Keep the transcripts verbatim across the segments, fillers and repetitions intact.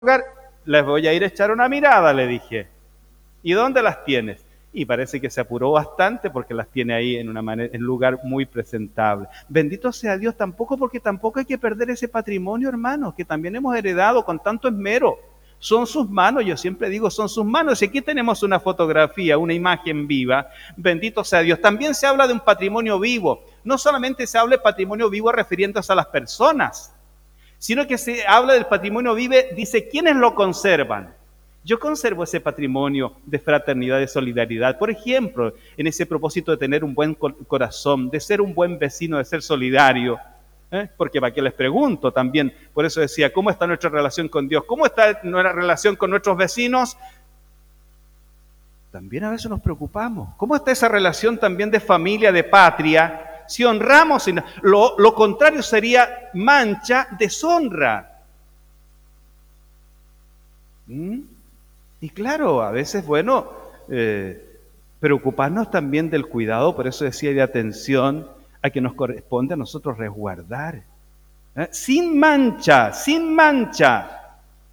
lugar, les voy a ir a echar una mirada, le dije. ¿Y dónde las tienes? Y parece que se apuró bastante porque las tiene ahí en, una manera, en un lugar muy presentable. Bendito sea Dios, tampoco porque tampoco hay que perder ese patrimonio, hermanos, que también hemos heredado con tanto esmero. Son sus manos, yo siempre digo, son sus manos. Y aquí tenemos una fotografía, una imagen viva. Bendito sea Dios. También se habla de un patrimonio vivo. No solamente se habla de patrimonio vivo refiriéndose a las personas, sino que se habla del patrimonio vivo, dice, ¿quiénes lo conservan? Yo conservo ese patrimonio de fraternidad, de solidaridad. Por ejemplo, en ese propósito de tener un buen corazón, de ser un buen vecino, de ser solidario. ¿Eh? Porque para qué les pregunto también, por eso decía, ¿cómo está nuestra relación con Dios? ¿Cómo está nuestra relación con nuestros vecinos? También a veces nos preocupamos. ¿Cómo está esa relación también de familia, de patria? Si honramos, lo, lo contrario sería mancha, deshonra. ¿Mm? Y claro, a veces, bueno, eh, preocuparnos también del cuidado, por eso decía de atención, a que nos corresponde a nosotros resguardar. ¿Eh? Sin mancha, sin mancha.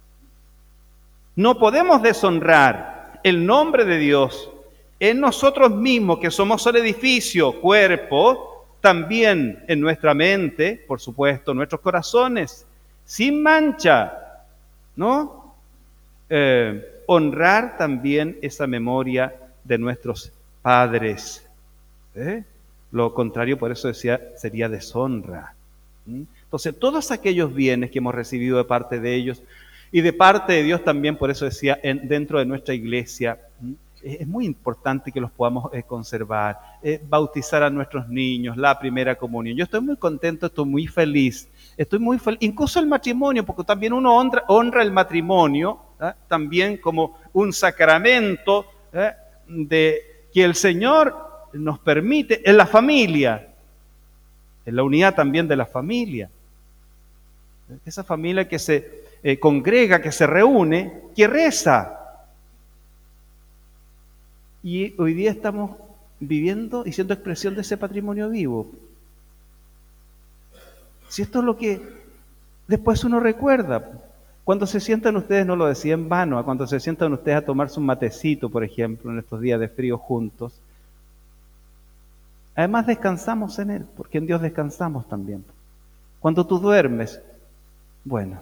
No podemos deshonrar el nombre de Dios en nosotros mismos, que somos el edificio, cuerpo, también en nuestra mente, por supuesto, en nuestros corazones, sin mancha, ¿no? Eh, honrar también esa memoria de nuestros padres. ¿Eh? Lo contrario, por eso decía, sería deshonra. ¿Mm? Entonces, todos aquellos bienes que hemos recibido de parte de ellos y de parte de Dios también, por eso decía, en, dentro de nuestra iglesia, ¿Mm? es muy importante que los podamos eh, conservar, eh, bautizar a nuestros niños, la primera comunión. Yo estoy muy contento, estoy muy feliz, estoy muy feliz, incluso el matrimonio, porque también uno honra, honra el matrimonio, ¿eh? También como un sacramento ¿eh? de que el Señor nos permite en la familia, en la unidad también de la familia. Esa familia que se eh, congrega, que se reúne, que reza. Y hoy día estamos viviendo y siendo expresión de ese patrimonio vivo. Si esto es lo que después uno recuerda. Cuando se sientan ustedes, no lo decía en vano, cuando se sientan ustedes a tomarse un matecito, por ejemplo, en estos días de frío juntos, además descansamos en Él, porque en Dios descansamos también. Cuando tú duermes, bueno,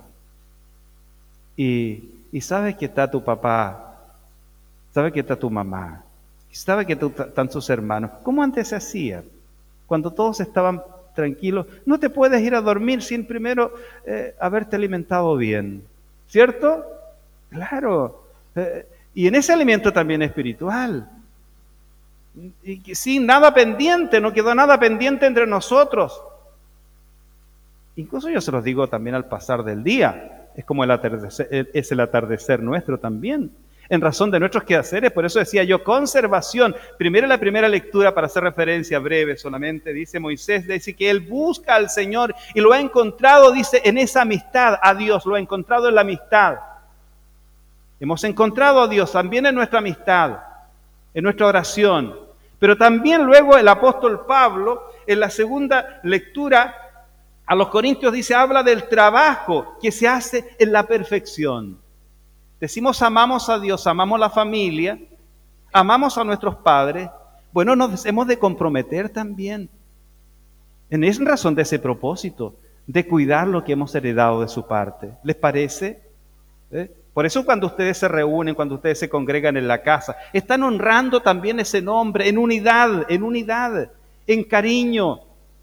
y, y sabes que está tu papá, sabes que está tu mamá, sabes que están sus hermanos, como antes se hacía, cuando todos estaban tranquilos, no te puedes ir a dormir sin primero eh, haberte alimentado bien, ¿cierto? Claro, eh, y en ese alimento también espiritual, y sin nada pendiente, no quedó nada pendiente entre nosotros. Incluso yo se los digo también al pasar del día, es como el atardecer, es el atardecer nuestro también, en razón de nuestros quehaceres. Por eso decía yo, conservación. Primero la primera lectura, para hacer referencia breve solamente, dice Moisés, dice que él busca al Señor y lo ha encontrado, dice, en esa amistad a Dios, lo ha encontrado en la amistad. Hemos encontrado a Dios también en nuestra amistad, en nuestra oración. Pero también luego el apóstol Pablo, en la segunda lectura a los Corintios, dice, habla del trabajo que se hace en la perfección. Decimos amamos a Dios, amamos la familia, amamos a nuestros padres. Bueno, nos hemos de comprometer también en esa razón de ese propósito, de cuidar lo que hemos heredado de su parte. ¿Les parece? ¿Eh? Por eso cuando ustedes se reúnen, cuando ustedes se congregan en la casa, están honrando también ese nombre en unidad, en unidad, en cariño.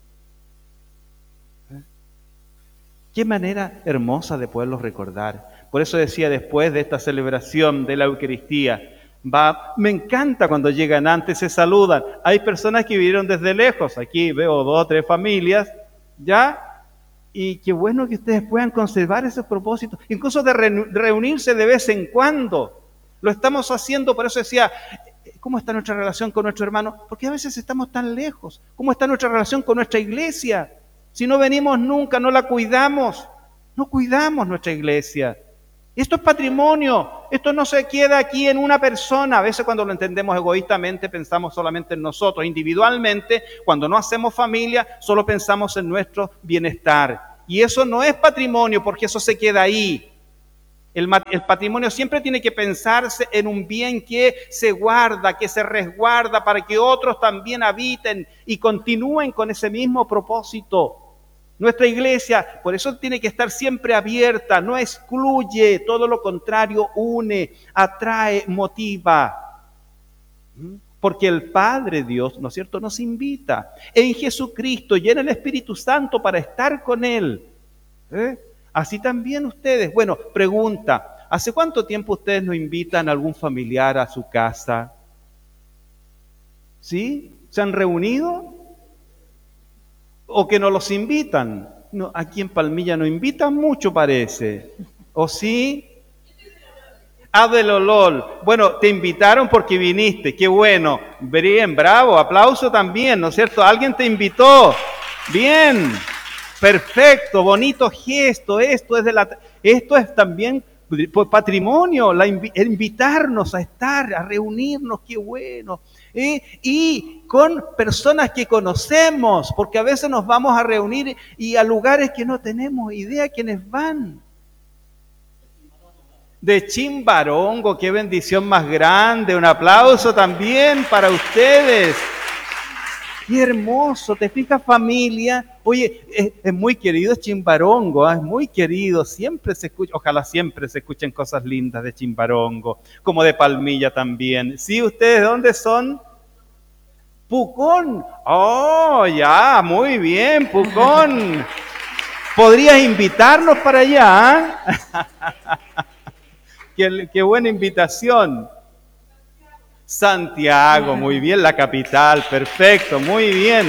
¿Eh? Qué manera hermosa de poderlos recordar. Por eso decía, después de esta celebración de la Eucaristía, va, me encanta cuando llegan antes, se saludan. Hay personas que vinieron desde lejos, aquí veo dos o tres familias, ¿ya? Y qué bueno que ustedes puedan conservar esos propósitos, incluso de reunirse de vez en cuando. Lo estamos haciendo, por eso decía, ¿cómo está nuestra relación con nuestro hermano? Porque a veces estamos tan lejos. ¿Cómo está nuestra relación con nuestra iglesia? Si no venimos nunca, no la cuidamos, no cuidamos nuestra iglesia. Esto es patrimonio, esto no se queda aquí en una persona. A veces cuando lo entendemos egoístamente pensamos solamente en nosotros, individualmente, cuando no hacemos familia solo pensamos en nuestro bienestar. Y eso no es patrimonio porque eso se queda ahí. El, el patrimonio siempre tiene que pensarse en un bien que se guarda, que se resguarda para que otros también habiten y continúen con ese mismo propósito. Nuestra iglesia, por eso tiene que estar siempre abierta, no excluye, todo lo contrario, une, atrae, motiva. Porque el Padre Dios, ¿no es cierto?, nos invita en Jesucristo y en el Espíritu Santo para estar con Él. ¿Eh? Así también ustedes. Bueno, pregunta, ¿hace cuánto tiempo ustedes no invitan a algún familiar a su casa? ¿Sí? ¿Se han reunido? ¿O que no los invitan? No, aquí en Palmilla no invitan mucho, parece. ¿O sí? Ah, del Olol. Bueno, te invitaron porque viniste. Qué bueno. Bien, bravo. Aplauso también, ¿no es cierto? Alguien te invitó. Bien. Perfecto. Bonito gesto. Esto es de la, esto es también patrimonio. La, invitarnos a estar, a reunirnos. Qué bueno. ¿Eh? Y con personas que conocemos, porque a veces nos vamos a reunir y a lugares que no tenemos idea quiénes van. De Chimbarongo, qué bendición más grande. Un aplauso también para ustedes. Qué hermoso, te fijas, familia. Oye, es, es muy querido Chimbarongo, ¿eh? Es muy querido. Siempre se escucha, ojalá siempre se escuchen cosas lindas de Chimbarongo, como de Palmilla también. ¿Sí? ¿Ustedes de dónde son? Pucón. Oh, ya, muy bien, Pucón. ¿Podrías invitarnos para allá? ¿Eh? Qué, qué buena invitación. Santiago, muy bien, la capital, perfecto, muy bien.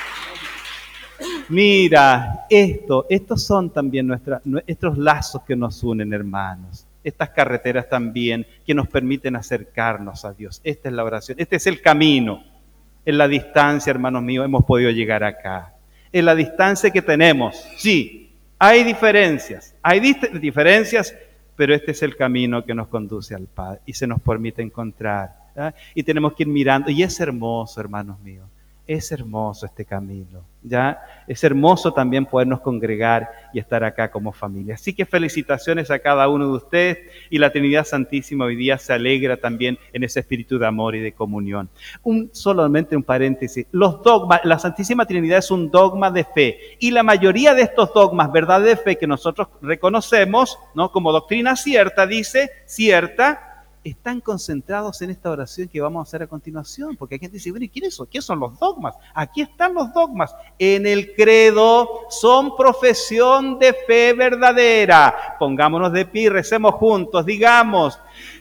Mira, esto, estos son también nuestra, nuestros lazos que nos unen, hermanos. Estas carreteras también que nos permiten acercarnos a Dios. Esta es la oración, este es el camino. En la distancia, hermanos míos, hemos podido llegar acá. En la distancia que tenemos, sí, hay diferencias, hay dif- diferencias, pero este es el camino que nos conduce al Padre y se nos permite encontrar. ¿Ya? Y tenemos que ir mirando, y es hermoso, hermanos míos, es hermoso este camino, ¿ya? Es hermoso también podernos congregar y estar acá como familia. Así que felicitaciones a cada uno de ustedes, y la Trinidad Santísima hoy día se alegra también en ese espíritu de amor y de comunión. Un, solamente un paréntesis, los dogmas, la Santísima Trinidad es un dogma de fe, y la mayoría de estos dogmas, verdad de fe que nosotros reconocemos, ¿no?, como doctrina cierta, dice, cierta, están concentrados en esta oración que vamos a hacer a continuación, porque hay gente que dice, bueno, ¿y quiénes son? ¿Qué son los dogmas? Aquí están los dogmas. En el credo son profesión de fe verdadera. Pongámonos de pie y recemos juntos. Digamos,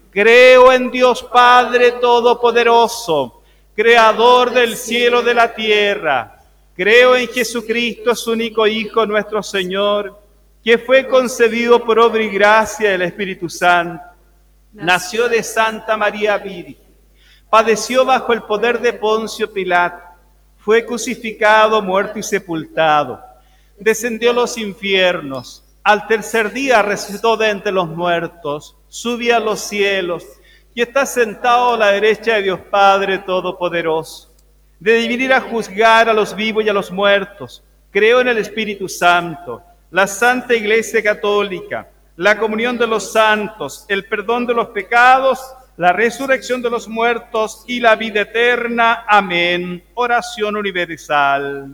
creo en Dios Padre Todopoderoso, Creador del cielo y de la tierra. Creo en Jesucristo, su único Hijo, nuestro Señor, que fue concebido por obra y gracia del Espíritu Santo. Nació de Santa María Virgen, padeció bajo el poder de Poncio Pilato, fue crucificado, muerto y sepultado, descendió a los infiernos, al tercer día resucitó de entre los muertos, subió a los cielos y está sentado a la derecha de Dios Padre Todopoderoso. De venir a juzgar a los vivos y a los muertos, creo en el Espíritu Santo, la Santa Iglesia Católica, la comunión de los santos, el perdón de los pecados, la resurrección de los muertos y la vida eterna. Amén. Oración universal.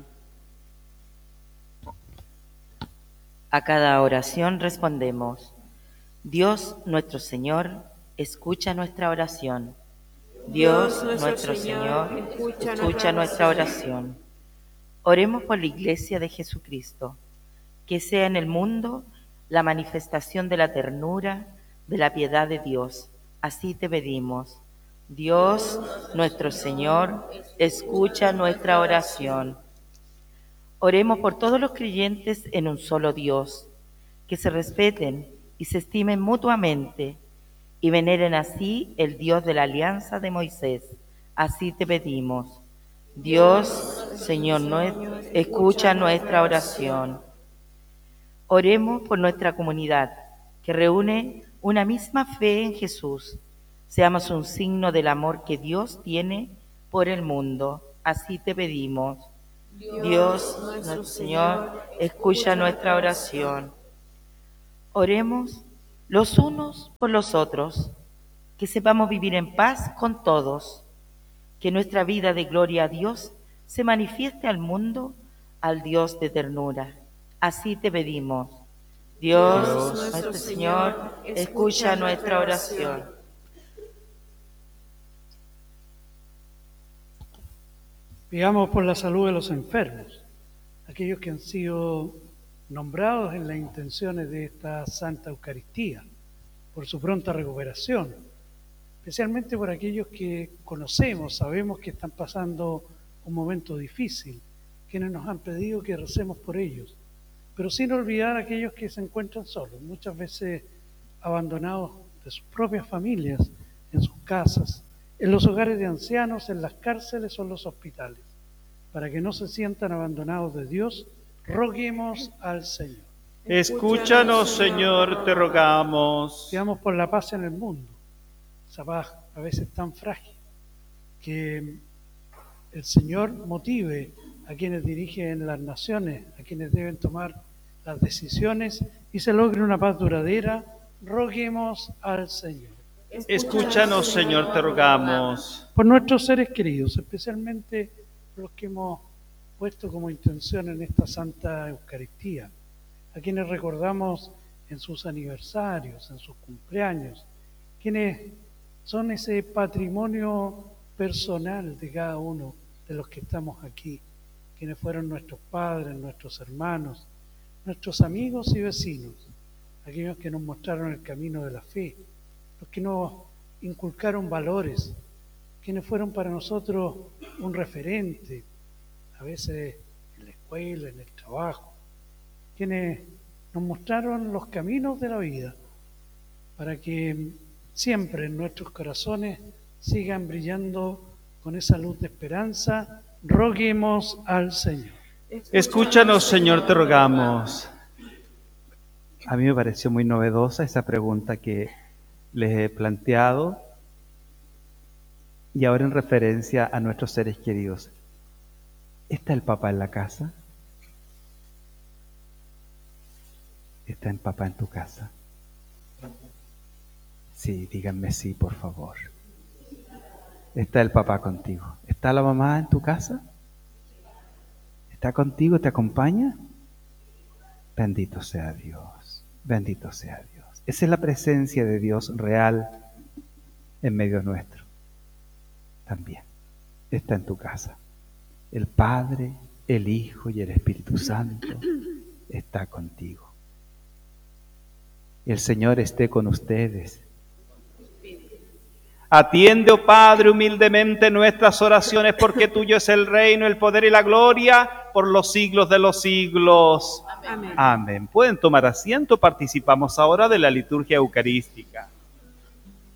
A cada oración respondemos: Dios nuestro Señor, escucha nuestra oración. Dios nuestro Señor, escucha nuestra oración. Oremos por la Iglesia de Jesucristo, que sea en el mundo la manifestación de la ternura, de la piedad de Dios. Así te pedimos. Dios, nuestro Señor, escucha nuestra oración. Oremos por todos los creyentes en un solo Dios, que se respeten y se estimen mutuamente y veneren así el Dios de la alianza de Moisés. Así te pedimos. Dios, Señor nuestro, escucha nuestra oración. Oremos por nuestra comunidad, que reúne una misma fe en Jesús. Seamos un signo del amor que Dios tiene por el mundo. Así te pedimos. Dios, nuestro Señor, escucha nuestra oración. Oremos los unos por los otros, que sepamos vivir en paz con todos, que nuestra vida de gloria a Dios se manifieste al mundo, al Dios de ternura. Así te pedimos. Dios, Dios nuestro Señor, escucha nuestra oración. Pidamos por la salud de los enfermos, aquellos que han sido nombrados en las intenciones de esta Santa Eucaristía, por su pronta recuperación, especialmente por aquellos que conocemos, sabemos que están pasando un momento difícil, quienes nos han pedido que recemos por ellos, pero sin olvidar a aquellos que se encuentran solos, muchas veces abandonados de sus propias familias, en sus casas, en los hogares de ancianos, en las cárceles o en los hospitales. Para que no se sientan abandonados de Dios, roguemos al Señor. Escúchanos, Señor, te rogamos. Pidamos por la paz en el mundo, esa paz a veces tan frágil, que el Señor motive a quienes dirigen las naciones, a quienes deben tomar las decisiones y se logre una paz duradera. Roguemos al Señor. Escúchanos, Señor, te rogamos. Por nuestros seres queridos, especialmente los que hemos puesto como intención en esta Santa Eucaristía, a quienes recordamos en sus aniversarios, en sus cumpleaños, quienes son ese patrimonio personal de cada uno de los que estamos aquí, quienes fueron nuestros padres, nuestros hermanos, nuestros amigos y vecinos, aquellos que nos mostraron el camino de la fe, los que nos inculcaron valores, quienes fueron para nosotros un referente, a veces en la escuela, en el trabajo, quienes nos mostraron los caminos de la vida, para que siempre en nuestros corazones sigan brillando con esa luz de esperanza. Roguemos al Señor. Escúchanos, Señor, te rogamos. A mí me pareció muy novedosa esa pregunta que les he planteado y ahora en referencia a nuestros seres queridos. ¿Está el papá en la casa? ¿Está el papá en tu casa? Sí, díganme sí, por favor. ¿Está el papá contigo? ¿Está la mamá en tu casa? ¿Está contigo? ¿Te acompaña? Bendito sea Dios, bendito sea Dios. Esa es la presencia de Dios real en medio nuestro. También está en tu casa. El Padre, el Hijo y el Espíritu Santo está contigo. El Señor esté con ustedes. Atiende, oh Padre, humildemente nuestras oraciones, porque tuyo es el reino, el poder y la gloria por los siglos de los siglos. Amén. Amén. Pueden tomar asiento, participamos ahora de la liturgia eucarística.